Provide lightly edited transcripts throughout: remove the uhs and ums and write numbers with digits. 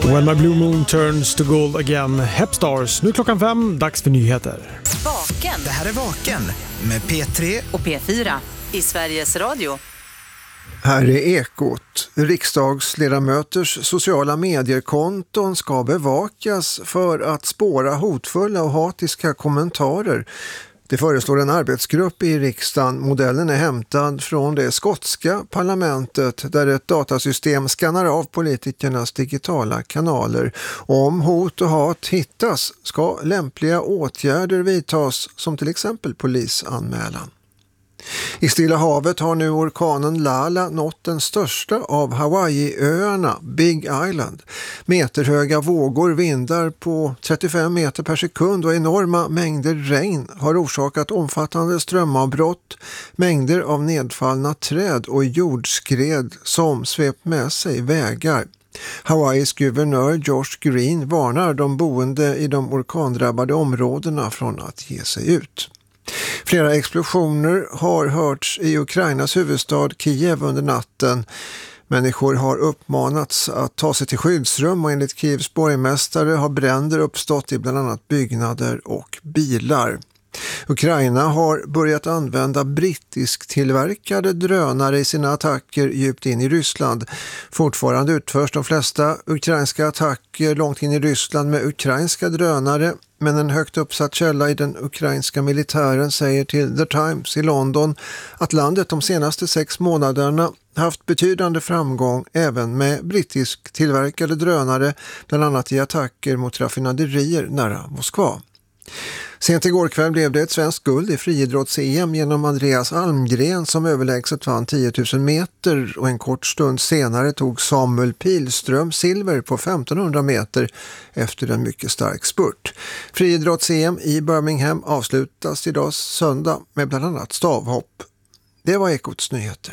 When my blue moon turns to gold again. Hepstars, nu 5:00, dags för nyheter. Vaken. Det här är Vaken med P3 och P4 i Sveriges Radio. Här är Ekot. Riksdagsledamöters sociala mediekonton ska bevakas för att spåra hotfulla och hatiska kommentarer. Det föreslår en arbetsgrupp i riksdagen. Modellen är hämtad från det skotska parlamentet där ett datasystem skannar av politikernas digitala kanaler. Om hot och hat hittas ska lämpliga åtgärder vidtas, som till exempel polisanmälan. I Stilla havet har nu orkanen Lala nått den största av Hawaii-öarna, Big Island. Meterhöga vågor, vindar på 35 meter per sekund och enorma mängder regn har orsakat omfattande strömavbrott, mängder av nedfallna träd och jordskred som svept med sig vägar. Hawaiis guvernör Josh Green varnar de boende i de orkandrabbade områdena från att ge sig ut. Flera explosioner har hörts i Ukrainas huvudstad Kiev under natten. Människor har uppmanats att ta sig till skyddsrum och enligt Kievs borgmästare har bränder uppstått i bland annat byggnader och bilar. Ukraina har börjat använda brittisk tillverkade drönare i sina attacker djupt in i Ryssland. Fortfarande utförs de flesta ukrainska attacker långt in i Ryssland med ukrainska drönare, men en högt uppsatt källa i den ukrainska militären säger till The Times i London att landet de senaste 6 månaderna haft betydande framgång även med brittisk tillverkade drönare, bland annat i attacker mot raffinaderier nära Moskva. Sent igår kväll blev det ett svenskt guld i friidrotts-EM genom Andreas Almgren som överlägset vann 10 000 meter och en kort stund senare tog Samuel Pilström silver på 1500 meter efter en mycket stark spurt. Friidrotts-EM i Birmingham avslutas idag söndag med bland annat stavhopp. Det var Ekots nyheter.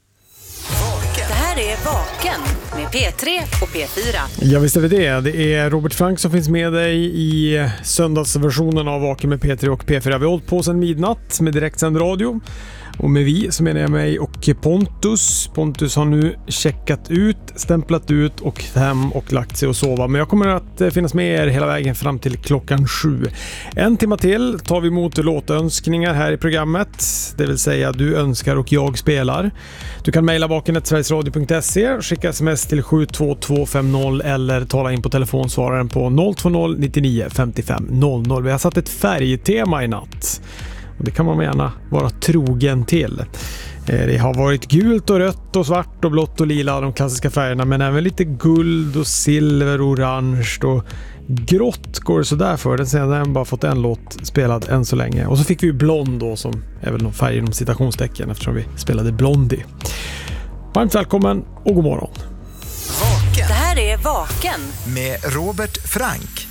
Det här är Vaken med P3 och P4. Ja, visst är det. Det är Robert Frank som finns med dig i söndagsversionen av Vaken med P3 och P4. Vi har hållit på sedan midnatt med direktsänd radio. Och med vi så menar jag mig och Pontus. Pontus har nu checkat ut, stämplat ut och hem och lagt sig och sova. Men jag kommer att finnas med er hela vägen fram till 7:00. En timme till tar vi emot låtönskningar här i programmet. Det vill säga du önskar och jag spelar. Du kan mejla vaken@sverigesradio.se, skicka sms till 72250 eller tala in på telefonsvararen på 020 99 55 00. Vi har satt ett färgtema i natt. Och det kan man gärna vara trogen till. Det har varit gult och rött och svart och blått och lila, de klassiska färgerna, men även lite guld och silver och orange och grått går det sådär för. Den senare har bara fått en låt spelad än så länge. Och så fick vi ju blond då, som är väl någon färg inom citationstecken eftersom vi spelade Blondie. Varmt välkommen och god morgon. Vaken. Det här är Vaken med Robert Frank.